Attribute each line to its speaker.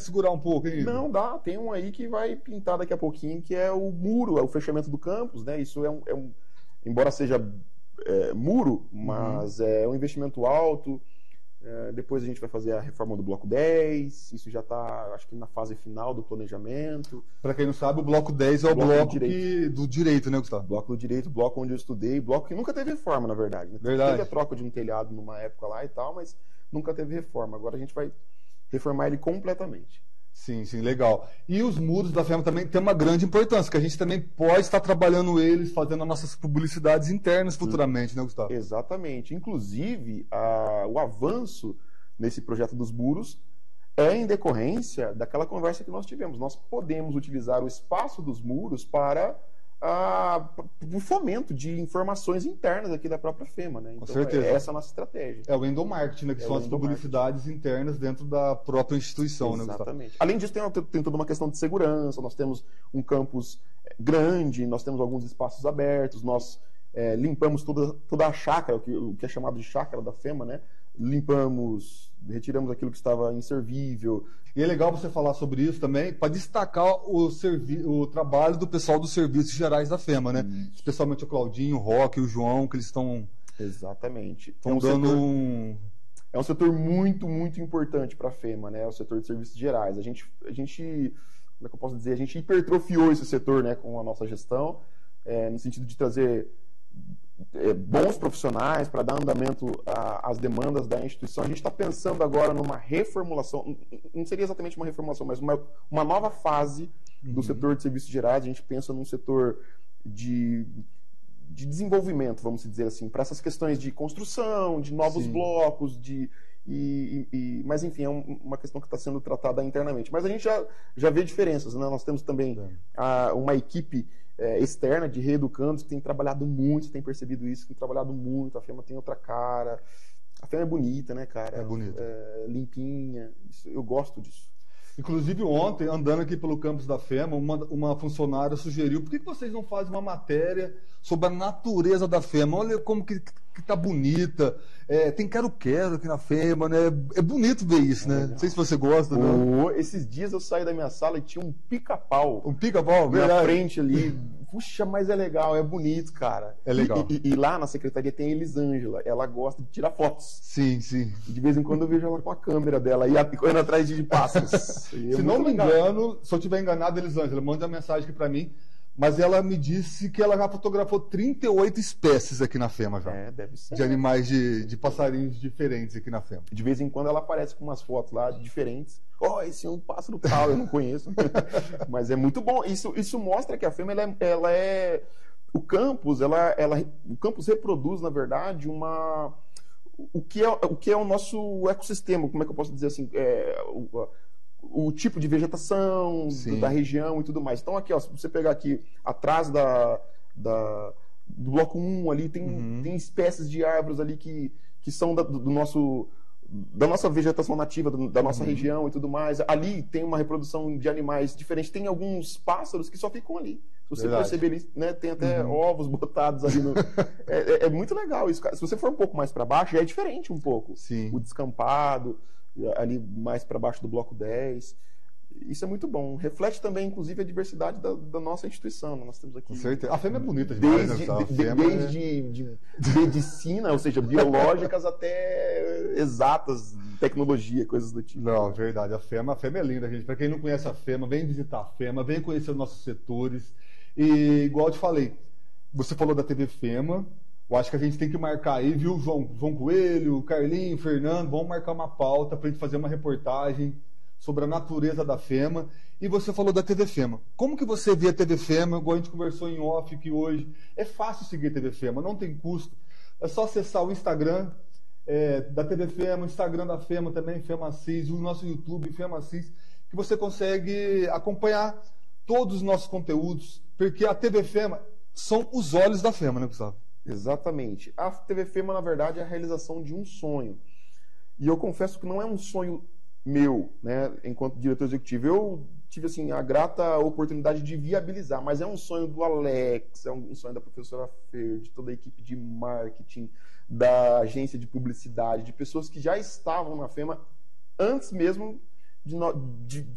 Speaker 1: segurar um pouco, hein?
Speaker 2: Não, dá. Tem um aí que vai pintar daqui a pouquinho, que é o muro, é o fechamento do campus, né? Isso embora seja muro, mas é um investimento alto. Depois a gente vai fazer a reforma do Bloco 10, isso já está, acho que na fase final do planejamento.
Speaker 1: Para quem não sabe, o Bloco 10 é o bloco do direito, né, Gustavo?
Speaker 2: Bloco do direito, bloco onde eu estudei, bloco que nunca teve reforma, na verdade. Né?
Speaker 1: Verdade.
Speaker 2: Teve a troca de um telhado numa época lá e tal, mas nunca teve reforma. Agora a gente vai reformar ele completamente.
Speaker 1: Sim, sim, legal. E os muros da FEMA também têm uma grande importância, que a gente também pode estar trabalhando eles, fazendo as nossas publicidades internas futuramente, né, Gustavo?
Speaker 2: Exatamente. Inclusive, o avanço nesse projeto dos muros é em decorrência daquela conversa que nós tivemos. Nós podemos utilizar o espaço dos muros para o fomento de informações internas aqui da própria FEMA, né? Então,
Speaker 1: com certeza.
Speaker 2: Essa é a nossa estratégia.
Speaker 1: É o endomarketing, né? Que são as publicidades internas dentro da própria instituição, né, Gustavo?
Speaker 2: Exatamente. Além disso, tem toda uma questão de segurança, nós temos um campus grande, nós temos alguns espaços abertos, nós limpamos toda a chácara, o que é chamado de chácara da FEMA, né? Retiramos aquilo que estava inservível.
Speaker 1: E é legal você falar sobre isso também, para destacar o trabalho do pessoal dos serviços gerais da FEMA, né? Especialmente o Claudinho, o Roque, o João, que eles estão...
Speaker 2: Exatamente.
Speaker 1: É
Speaker 2: um setor muito, muito importante para a FEMA, né? O setor de serviços gerais. A gente, como é que eu posso dizer? A gente hipertrofiou esse setor, né, com a nossa gestão, no sentido de trazer bons profissionais para dar andamento às demandas da instituição. A gente está pensando agora numa reformulação, não seria exatamente uma reformulação, mas uma nova fase do setor de serviços gerais. A gente pensa num setor de desenvolvimento, vamos dizer assim, para essas questões de construção, de novos blocos, mas enfim, é uma questão que está sendo tratada internamente. Mas a gente já vê diferenças, né? Nós temos também uma equipe externa de reeducandos que tem trabalhado muito, você tem percebido isso, que tem trabalhado muito. A FEMA tem outra cara. A FEMA é bonita, né, cara?
Speaker 1: É bonita.
Speaker 2: Limpinha. Eu gosto disso.
Speaker 1: Inclusive ontem, andando aqui pelo campus da FEMA, uma funcionária sugeriu: por que vocês não fazem uma matéria sobre a natureza da FEMA? Olha como que tá bonita, tem quero-quero aqui na FEMA, né? É bonito ver isso, né? Não sei se você gosta.
Speaker 2: Esses dias eu saí da minha sala e tinha um pica-pau.
Speaker 1: Um pica-pau?
Speaker 2: Na frente ali. Puxa, mas é legal, é bonito, cara.
Speaker 1: É legal.
Speaker 2: E lá na secretaria tem a Elisângela, ela gosta de tirar fotos.
Speaker 1: Sim, sim.
Speaker 2: De vez em quando eu vejo ela com a câmera dela e correndo atrás de pássaros.
Speaker 1: Se não me engano, se eu estiver enganado, Elisângela, manda uma mensagem aqui para mim, mas ela me disse que ela já fotografou 38 espécies aqui na FEMA já.
Speaker 2: Deve ser.
Speaker 1: De animais, de passarinhos diferentes aqui na FEMA.
Speaker 2: De vez em quando ela aparece com umas fotos lá diferentes. Esse é um pássaro tal, eu não conheço. Mas é muito bom. Isso mostra que a FEMA, ela é... O campus reproduz, na verdade, o que é o nosso ecossistema, como é que eu posso dizer assim, o tipo de vegetação da região e tudo mais. Então aqui, se você pegar aqui atrás do bloco 1 ali, tem espécies de árvores ali que são da nossa vegetação nativa, da nossa região e tudo mais. Ali tem uma reprodução de animais diferentes. Tem alguns pássaros que só ficam ali. Se você perceber, né, tem até ovos botados ali no... é muito legal isso, cara. Se você for um pouco mais para baixo, já é diferente um pouco.
Speaker 1: Sim.
Speaker 2: O descampado, ali mais para baixo do bloco 10. Isso é muito bom. Reflete também, inclusive, a diversidade da nossa instituição. Nós temos aqui...
Speaker 1: Com certeza. A FEMA é bonita demais.
Speaker 2: Desde medicina, ou seja, biológicas, até exatas, tecnologia, coisas do tipo.
Speaker 1: Não, verdade. A FEMA é linda, gente. Para quem não conhece a FEMA, vem visitar a FEMA, vem conhecer os nossos setores. E, igual eu te falei, você falou da TV FEMA. Eu acho que a gente tem que marcar aí, viu, João Coelho, Carlinho, Fernando, vamos marcar uma pauta para a gente fazer uma reportagem sobre a natureza da FEMA. E você falou da TV FEMA. Como que você vê a TV FEMA? Igual a gente conversou em off que hoje é fácil seguir a TV FEMA, não tem custo. É só acessar o Instagram da TV FEMA, o Instagram da FEMA também, FEMACIS, o nosso YouTube, FEMACIS, que você consegue acompanhar todos os nossos conteúdos, porque a TV FEMA são os olhos da FEMA, né, Gustavo?
Speaker 2: Exatamente. A TV FEMA, na verdade, é a realização de um sonho. E eu confesso que não é um sonho meu, né, enquanto diretor executivo. Eu tive assim, a grata oportunidade de viabilizar, mas é um sonho do Alex, é um sonho da professora Fer, de toda a equipe de marketing, da agência de publicidade, de pessoas que já estavam na FEMA antes mesmo de